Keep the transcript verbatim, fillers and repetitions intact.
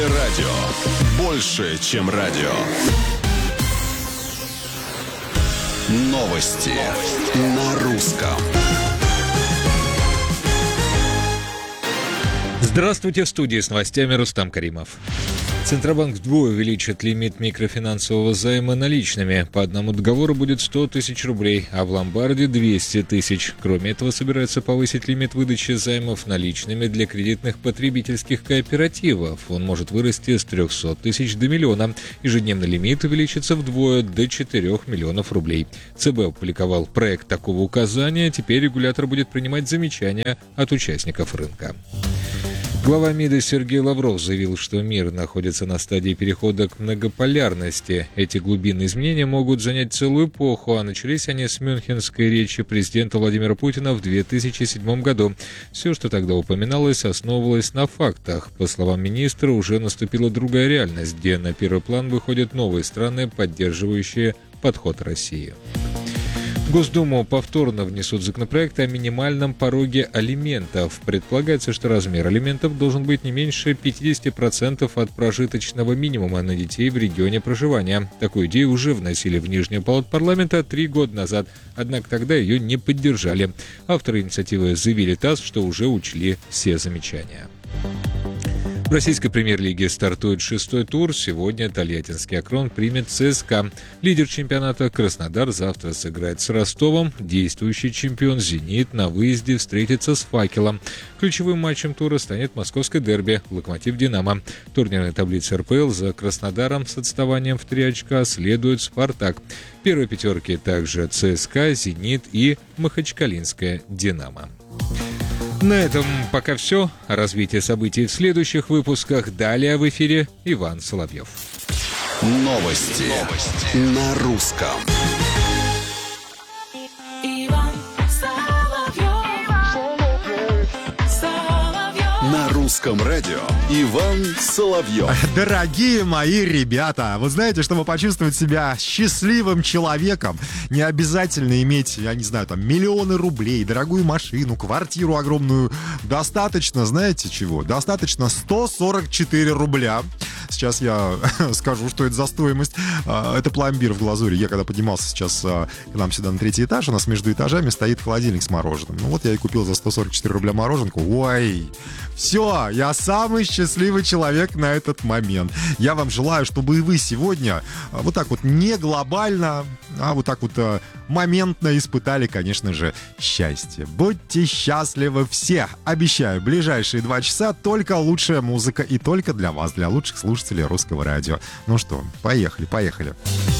Радио. Больше, чем радио. Новости на русском. Здравствуйте, в студии с новостями Рустам Каримов. Центробанк вдвое увеличит лимит микрофинансового займа наличными. По одному договору будет сто тысяч рублей, а в ломбарде двести тысяч. Кроме этого, собирается повысить лимит выдачи займов наличными для кредитных потребительских кооперативов. Он может вырасти с трехсот тысяч до миллиона. Ежедневный лимит увеличится вдвое до четырёх миллионов рублей. ЦБ опубликовал проект такого указания. Теперь регулятор будет принимать замечания от участников рынка. Глава МИДа Сергей Лавров заявил, что мир находится на стадии перехода к многополярности. Эти глубинные изменения могут занять целую эпоху, а начались они с мюнхенской речи президента Владимира Путина в две тысячи седьмом году. Все, что тогда упоминалось, основывалось на фактах. По словам министра, уже наступила другая реальность, где на первый план выходят новые страны, поддерживающие подход России. В Госдуму повторно внесут законопроект о минимальном пороге алиментов. Предполагается, что размер алиментов должен быть не меньше пятьдесят процентов от прожиточного минимума на детей в регионе проживания. Такую идею уже вносили в Нижнюю палату парламента три года назад, однако тогда ее не поддержали. Авторы инициативы заявили ТАСС, что уже учли все замечания. В российской премьер-лиге стартует шестой тур. Сегодня Тольяттинский Акрон примет ЦСКА. Лидер чемпионата Краснодар завтра сыграет с Ростовом. Действующий чемпион «Зенит» на выезде встретится с «Факелом». Ключевым матчем тура станет московское дерби «Локомотив-Динамо». В турнирной таблице эр пэ эл за Краснодаром с отставанием в три очка следует «Спартак». В первой пятерке также ЦСКА, «Зенит» и Махачкалинская «Динамо». На этом пока все. О развитии событий в следующих выпусках. Далее в эфире Иван Соловьев. Новости, Новости. На русском. На русском радио Иван Соловьев. Дорогие мои ребята, вы знаете, чтобы почувствовать себя счастливым человеком, не обязательно иметь, я не знаю, там, миллионы рублей, дорогую машину, квартиру огромную. Достаточно, знаете чего? Достаточно сто сорок четыре рубля. Сейчас я скажу, что это за стоимость. Это пломбир в глазури. Я когда поднимался сейчас к нам сюда на третий этаж, у нас между этажами стоит холодильник с мороженым. Ну вот я и купил за сто сорок четыре рубля мороженку. Ой, все, я самый счастливый человек на этот момент. Я вам желаю, чтобы и вы сегодня вот так вот не глобально, а вот так вот моментно испытали, конечно же, счастье. Будьте счастливы все. Обещаю, ближайшие два часа только лучшая музыка и только для вас, для лучших слушателей русского радио. Ну что, поехали, поехали.